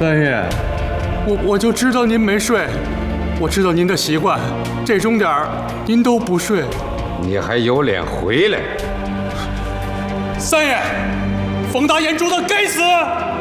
三爷， 我就知道您没睡，我知道您的习惯，这钟点儿您都不睡。 你还有脸回来？ 三爷，冯大眼珠子该死！